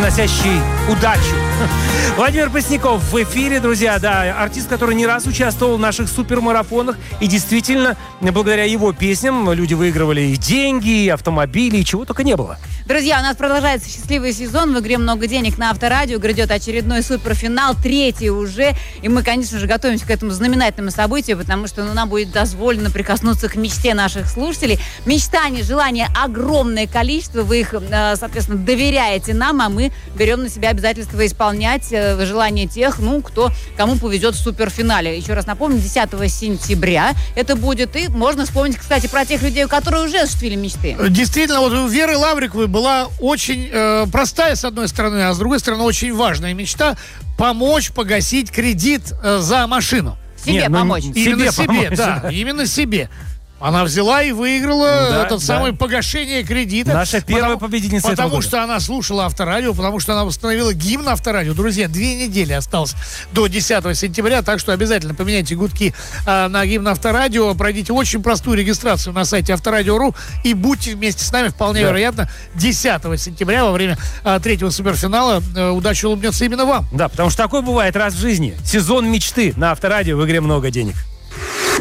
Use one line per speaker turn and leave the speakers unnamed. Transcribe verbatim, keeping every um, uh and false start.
приносящий удачу. Владимир Пресняков в эфире, друзья, да, артист, который не раз участвовал в наших супермарафонах, и действительно, благодаря его песням люди выигрывали и деньги, и автомобили, и чего только не было.
Друзья, у нас продолжается счастливый сезон, в игре «Много денег» на Авторадио, грядет очередной суперфинал, третий уже, и мы, конечно же, готовимся к этому знаменательному событию, потому что ну, нам будет дозволено прикоснуться к мечте наших слушателей. Мечтаний, желания огромное количество, вы их, соответственно, доверяете нам, а мы берем на себя обязательство исполнять желания тех, ну, кто, кому повезет в суперфинале. Еще раз напомню, десятого сентября это будет, и можно вспомнить, кстати, про тех людей, которые уже осуществили мечты.
Действительно, вот у Веры Лавриковой была очень э, простая, с одной стороны, а с другой стороны, очень важная мечта — помочь погасить кредит э, за машину.
Себе
Нет, ну,
помочь.
Именно
себе,
себе,
помочь,
да,
да.
именно себе. Она взяла и выиграла
Да,
этот
да.
самый погашение кредита.
Наша первая
потому,
победительница этого
Потому
года.
что она слушала Авторадио, потому что она установила гимн Авторадио. Друзья, две недели осталось до десятого сентября, так что обязательно поменяйте гудки э, на гимн Авторадио, пройдите очень простую регистрацию на сайте авторадио точка ру и будьте вместе с нами, вполне
Да.
вероятно, десятого сентября во время э, третьего суперфинала э, удача улыбнется именно вам.
Да, потому что такое бывает раз в жизни. Сезон мечты на Авторадио в игре «Много денег».